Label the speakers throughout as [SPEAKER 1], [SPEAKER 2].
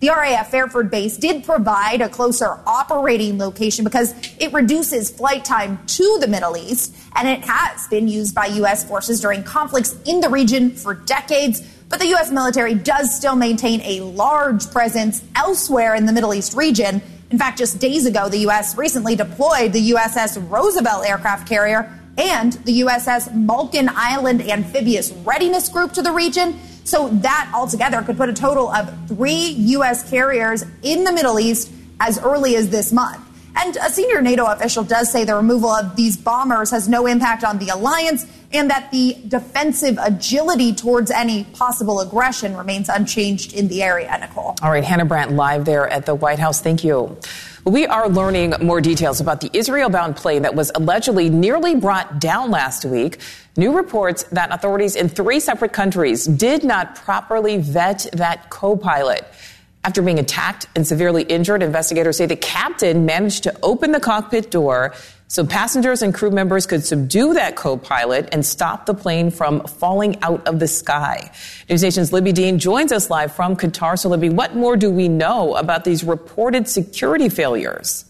[SPEAKER 1] The RAF Fairford base did provide a closer operating location because it reduces flight time to the Middle East, and it has been used by U.S. forces during conflicts in the region for decades. But the U.S. military does still maintain a large presence elsewhere in the Middle East region. In fact, just days ago, the U.S. recently deployed the USS Roosevelt aircraft carrier and the USS Malkin Island Amphibious Readiness Group to the region. So that altogether could put a total of 3 U.S. carriers in the Middle East as early as this month. And a senior NATO official does say the removal of these bombers has no impact on the alliance and that the defensive agility towards any possible aggression remains unchanged in the area, Nicole.
[SPEAKER 2] All right, Hannah Brandt live there at the White House. Thank you. We are learning more details about the Israel-bound plane that was allegedly nearly brought down last week. New reports that authorities in 3 separate countries did not properly vet that co-pilot. After being attacked and severely injured, investigators say the captain managed to open the cockpit door so passengers and crew members could subdue that co-pilot and stop the plane from falling out of the sky. NewsNation's Libby Dean joins us live from Qatar. So, Libby, what more do we know about these reported security failures?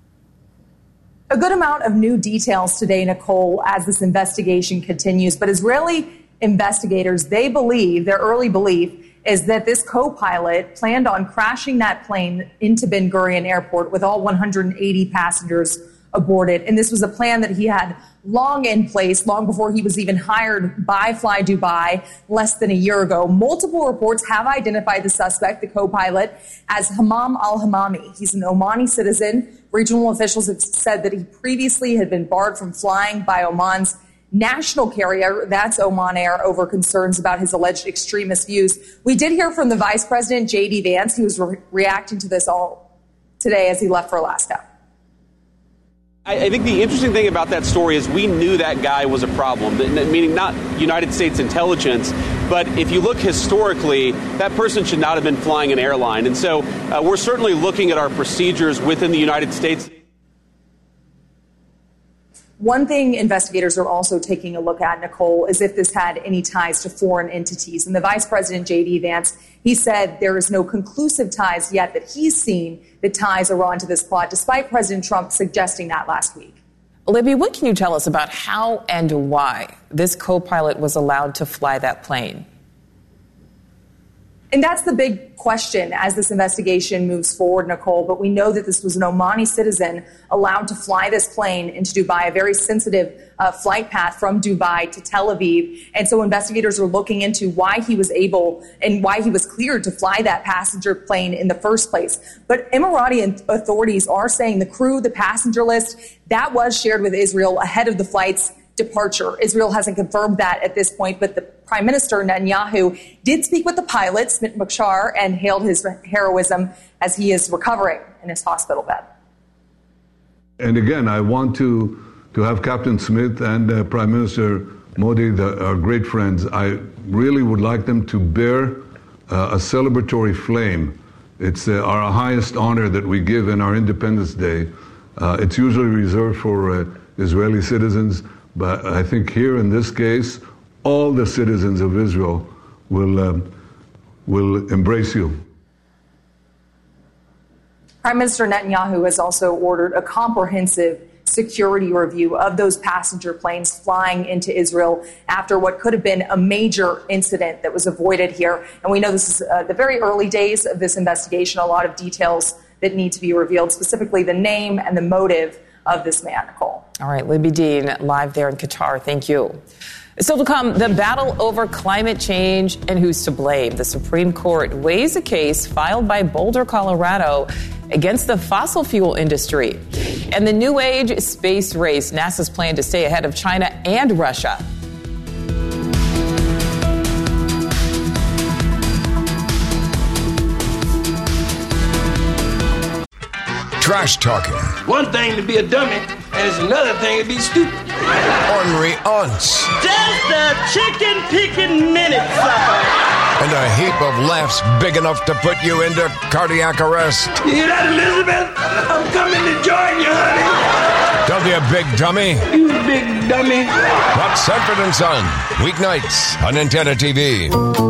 [SPEAKER 3] A good amount of new details today, Nicole, as this investigation continues. But Israeli investigators, they believe, their early belief is that this co-pilot planned on crashing that plane into Ben Gurion Airport with all 180 passengers aboard it. And this was a plan that he had long in place, long before he was even hired by Fly Dubai less than a year ago. Multiple reports have identified the suspect, the co-pilot, as Hammam al-Hammami. He's an Omani citizen. Regional officials have said that he previously had been barred from flying by Oman's national carrier, that's Oman Air, over concerns about his alleged extremist views. We did hear from the Vice President, J.D. Vance. He was reacting to this all today as he left for Alaska.
[SPEAKER 4] I think the interesting thing about that story is we knew that guy was a problem, meaning not United States intelligence, but if you look historically, that person should not have been flying an airline. And so we're certainly looking at our procedures within the United States.
[SPEAKER 3] One thing investigators are also taking a look at, Nicole, is if this had any ties to foreign entities. And the Vice President, J.D. Vance, he said there is no conclusive ties yet that he's seen that ties Iran to this plot, despite President Trump suggesting that last week.
[SPEAKER 2] Libby, what can you tell us about how and why this co-pilot was allowed to fly that plane?
[SPEAKER 3] And that's the big question as this investigation moves forward, Nicole. But we know that this was an Omani citizen allowed to fly this plane into Dubai, a very sensitive flight path from Dubai to Tel Aviv. And so investigators are looking into why he was able and why he was cleared to fly that passenger plane in the first place. But Emirati authorities are saying the crew, the passenger list, that was shared with Israel ahead of the flight's departure. Israel hasn't confirmed that at this point, but the Prime Minister Netanyahu did speak with the pilot, Smit Mukhtar, and hailed his heroism as he is recovering in his hospital bed.
[SPEAKER 5] And again, I want to have Captain Smith and Prime Minister Modi, our great friends. I really would like them to bear a celebratory flame. It's our highest honor that we give in our Independence Day. It's usually reserved for Israeli citizens. But I think here in this case, all the citizens of Israel will embrace you.
[SPEAKER 3] Prime Minister Netanyahu has also ordered a comprehensive security review of those passenger planes flying into Israel after what could have been a major incident that was avoided here. And we know this is the very early days of this investigation, a lot of details that need to be revealed, specifically the name and the motive of this man, Nicole.
[SPEAKER 2] All right, Libby Dean, live there in Qatar. Thank you. Still to come, the battle over climate change and who's to blame. The Supreme Court weighs a case filed by Boulder, Colorado, against the fossil fuel industry. And the new age space race, NASA's plan to stay ahead of China and Russia.
[SPEAKER 6] Trash talking.
[SPEAKER 7] One thing to be a dummy, and it's another thing to be stupid.
[SPEAKER 6] Ornery aunts.
[SPEAKER 8] Just a chicken-picking minute, sucker.
[SPEAKER 6] And a heap of laughs big enough to put you into cardiac arrest.
[SPEAKER 7] You hear that, Elizabeth? I'm coming to join you, honey.
[SPEAKER 6] Don't be a big dummy.
[SPEAKER 7] You big dummy.
[SPEAKER 6] That's Sanford & Son. Weeknights on Antenna TV.